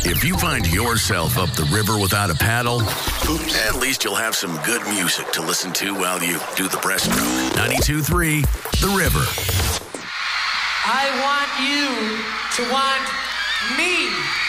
If you find yourself up the river without a paddle, at least you'll have some good music to listen to while you do the breaststroke. 92.3, The River. I want you to want me.